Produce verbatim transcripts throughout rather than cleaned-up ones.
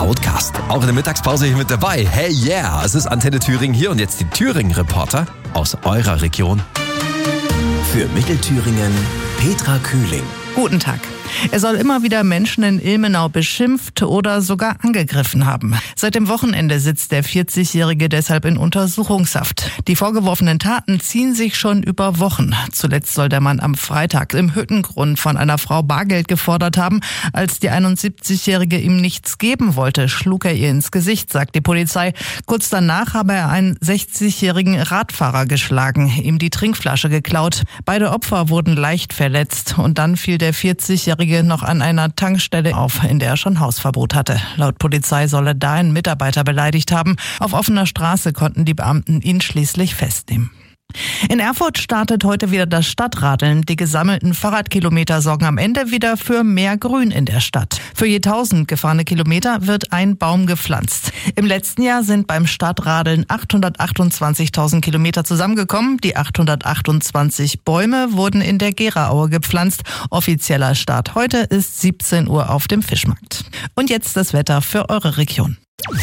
Outcast. Auch in der Mittagspause hier mit dabei. Hey yeah, es ist Antenne Thüringen hier und jetzt die Thüringen-Reporter aus eurer Region. Für Mittelthüringen Petra Kühling. Guten Tag. Er soll immer wieder Menschen in Ilmenau beschimpft oder sogar angegriffen haben. Seit dem Wochenende sitzt der vierzigjährige deshalb in Untersuchungshaft. Die vorgeworfenen Taten ziehen sich schon über Wochen. Zuletzt soll der Mann am Freitag im Hüttengrund von einer Frau Bargeld gefordert haben. Als die einundsiebzigjährige ihm nichts geben wollte, schlug er ihr ins Gesicht, sagt die Polizei. Kurz danach habe er einen sechzigjährigen Radfahrer geschlagen, ihm die Trinkflasche geklaut. Beide Opfer wurden leicht verletzt und dann fiel der vierzigjährige noch an einer Tankstelle auf, in der er schon Hausverbot hatte. Laut Polizei soll er da einen Mitarbeiter beleidigt haben. Auf offener Straße konnten die Beamten ihn schließlich festnehmen. In Erfurt startet heute wieder das Stadtradeln. Die gesammelten Fahrradkilometer sorgen am Ende wieder für mehr Grün in der Stadt. Für je tausend gefahrene Kilometer wird ein Baum gepflanzt. Im letzten Jahr sind beim Stadtradeln achthundertachtundzwanzigtausend Kilometer zusammengekommen. Die achthundertachtundzwanzig Bäume wurden in der Geraaue gepflanzt. Offizieller Start heute ist siebzehn Uhr auf dem Fischmarkt. Und jetzt das Wetter für eure Region.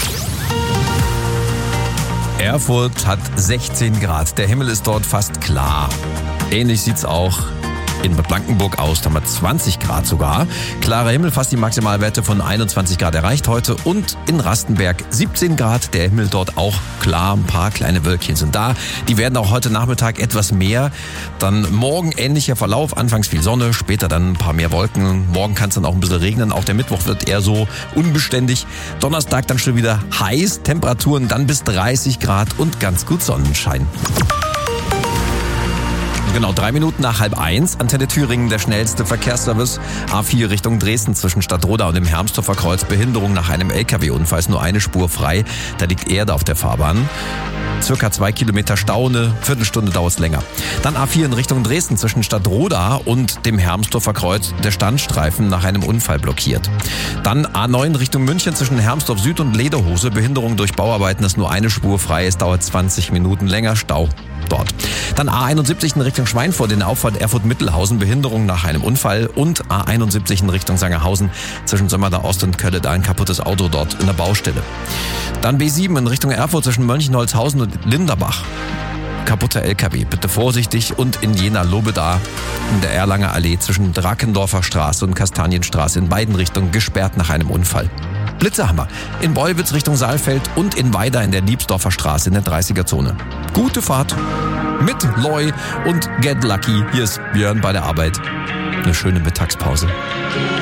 Erfurt hat sechzehn Grad. Der Himmel ist dort fast klar. Ähnlich sieht's auch in Bad Blankenburg aus. Da haben wir zwanzig Grad sogar. Klarer Himmel, fast die Maximalwerte von einundzwanzig Grad erreicht heute. Und in Rastenberg siebzehn Grad. Der Himmel dort auch klar. Ein paar kleine Wölkchen sind da. Die werden auch heute Nachmittag etwas mehr. Dann morgen ähnlicher Verlauf. Anfangs viel Sonne, später dann ein paar mehr Wolken. Morgen kann es dann auch ein bisschen regnen. Auch der Mittwoch wird eher so unbeständig. Donnerstag dann schon wieder heiß. Temperaturen dann bis dreißig Grad und ganz gut Sonnenschein. Genau, drei Minuten nach halb eins. Antenne Thüringen, der schnellste Verkehrsservice. A vier Richtung Dresden zwischen Stadtroda und dem Hermsdorfer Kreuz. Behinderung nach einem L K W-Unfall. Ist nur eine Spur frei. Da liegt Erde auf der Fahrbahn. Circa zwei Kilometer Stau, eine Viertelstunde dauert es länger. Dann A vier in Richtung Dresden zwischen Stadtroda und dem Hermsdorfer Kreuz. Der Standstreifen nach einem Unfall blockiert. Dann A neun Richtung München zwischen Hermsdorf Süd und Lederhose. Behinderung durch Bauarbeiten, ist nur eine Spur frei. Es dauert zwanzig Minuten länger. Stau dort. Dann A einundsiebzig in Richtung Schweinfurt in der Auffahrt Erfurt-Mittelhausen. Behinderung nach einem Unfall. Und A einundsiebzig in Richtung Sangerhausen zwischen Sömmerda Ost und Kölle. Da ein kaputtes Auto dort in der Baustelle. Dann B sieben in Richtung Erfurt zwischen Mönchengladbach und Linderbach. Kaputter L K W. Bitte vorsichtig. Und in Jena-Lobeda in der Erlanger Allee zwischen Drakendorfer Straße und Kastanienstraße in beiden Richtungen gesperrt nach einem Unfall. Blitzerhammer in Beulwitz Richtung Saalfeld und in Weida in der Liebsdorfer Straße in der dreißiger-Zone. Gute Fahrt mit Loy und Get Lucky. Hier ist Björn bei der Arbeit. Eine schöne Mittagspause.